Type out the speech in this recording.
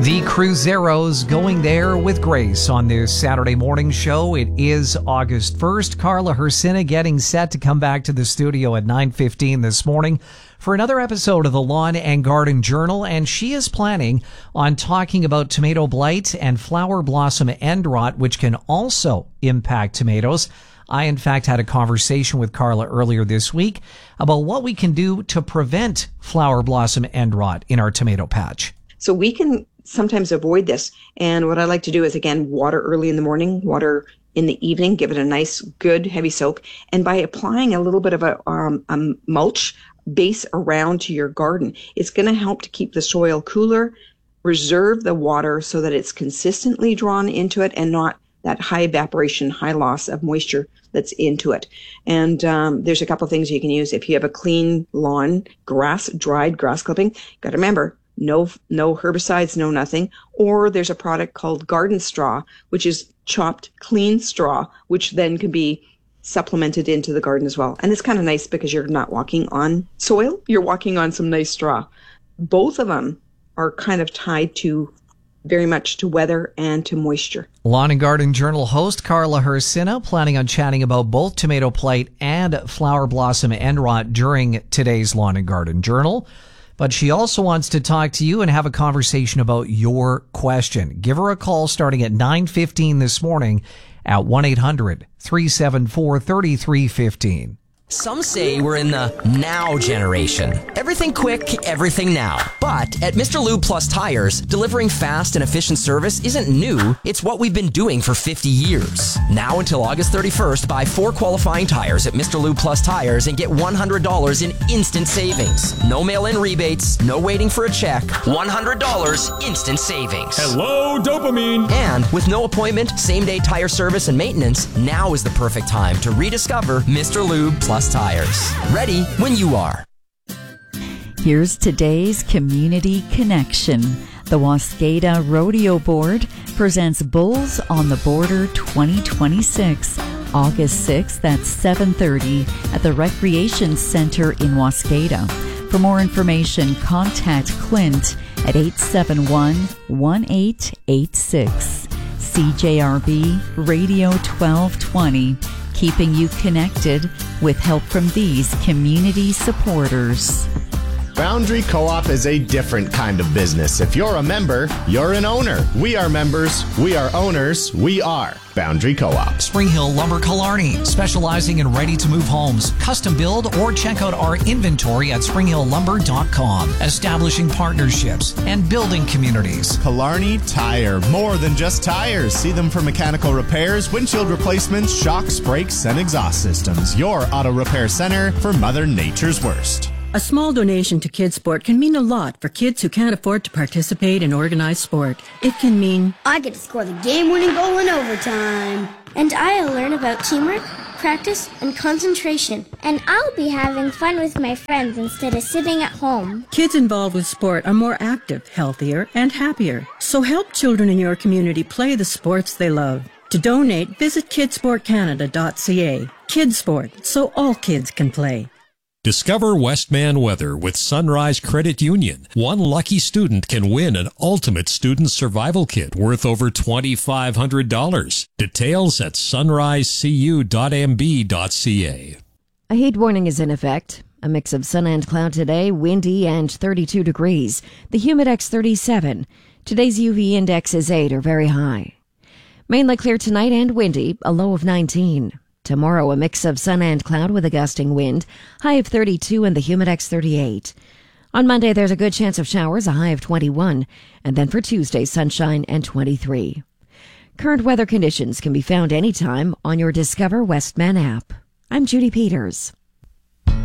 The Cruzeros going there with grace on this Saturday morning show. It is August 1st. Carla Hersina getting set to come back to the studio at 9:15 this morning for another episode of the Lawn and Garden Journal, and she is planning on talking about tomato blight and flower blossom end rot, which can also impact tomatoes. I, in fact, had a conversation with Carla earlier this week about what we can do to prevent flower blossom end rot in our tomato patch. So we can sometimes avoid this. And what I like to do is, again, water early in the morning, water in the evening, give it a nice, good, heavy soak. And by applying a little bit of a mulch base around to your garden, it's going to help to keep the soil cooler, reserve the water so that it's consistently drawn into it and not that high evaporation, high loss of moisture that's into it. And there's a couple of things you can use. If you have a clean lawn, dried grass clipping, got to remember, no herbicides, no nothing. Or there's a product called garden straw, which is chopped clean straw, which then can be supplemented into the garden as well. And it's kind of nice because you're not walking on soil, you're walking on some nice straw. Both of them are kind of tied to very much to weather and to moisture. Lawn and Garden Journal host Carla Hersina planning on chatting about both tomato blight and flower blossom end rot during today's Lawn and Garden Journal. But she also wants to talk to you and have a conversation about your question. Give her a call starting at 9:15 this morning at 1-800-374-3315. Some say we're in the now generation. Everything quick, everything now. But at Mr. Lube Plus Tires, delivering fast and efficient service isn't new. It's what we've been doing for 50 years. Now until August 31st, buy 4 qualifying tires at Mr. Lube Plus Tires and get $100 in instant savings. No mail-in rebates, no waiting for a check. $100 instant savings. Hello, dopamine! And with no appointment, same-day tire service and maintenance, now is the perfect time to rediscover Mr. Lube Plus Tires. Ready when you are. Here's today's Community Connection. The Wascada Rodeo Board presents Bulls on the Border 2026, August 6th at 7:30 at the Recreation Center in Wascada. For more information, contact Clint at 871-1886. CJRB Radio 1220. Keeping you connected with help from these community supporters. Boundary Co-op is a different kind of business. If you're a member, you're an owner. We are members, we are owners, we are Boundary Co-op. Spring Hill Lumber Killarney, specializing in ready-to-move homes, custom build, or check out our inventory at springhilllumber.com. Establishing partnerships and building communities. Killarney Tire, more than just tires. See them for mechanical repairs, windshield replacements, shocks, brakes, and exhaust systems. Your auto repair center for Mother Nature's worst. A small donation to Kids Sport can mean a lot for kids who can't afford to participate in organized sport. It can mean, I get to score the game-winning goal in overtime. And I'll learn about teamwork, practice, and concentration. And I'll be having fun with my friends instead of sitting at home. Kids involved with sport are more active, healthier, and happier. So help children in your community play the sports they love. To donate, visit kidsportcanada.ca. Kids Sport, so all kids can play. Discover Westman Weather with Sunrise Credit Union. One lucky student can win an ultimate student survival kit worth over $2,500. Details at sunrisecu.mb.ca. A heat warning is in effect. A mix of sun and cloud today, windy and 32 degrees. The Humidex 37. Today's UV index is 8 or very high. Mainly clear tonight and windy, a low of 19. Tomorrow, a mix of sun and cloud with a gusting wind, high of 32 and the Humidex 38. On Monday, there's a good chance of showers, a high of 21. And then for Tuesday, sunshine and 23. Current weather conditions can be found anytime on your Discover Westman app. I'm Judy Peters.